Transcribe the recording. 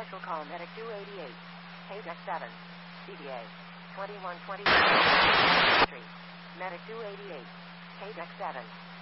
Special call Medic 288. Haydeck 7. CDA 2120. Medic 288. Haydeck 7.